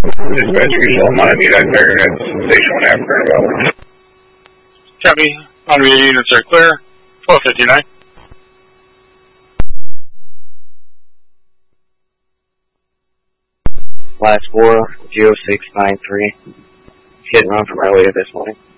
Dispatcher, you all might need that figure at station 1 after. Copy. On-media units are clear. 1259. Last 40693. Hit and run from earlier this morning.